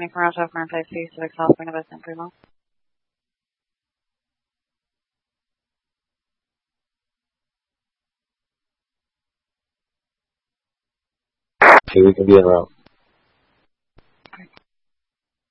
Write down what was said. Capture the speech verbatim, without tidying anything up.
twenty-four Alpha Farm five three, Civic South, Buena Vista, Primo. Okay, we can be en route.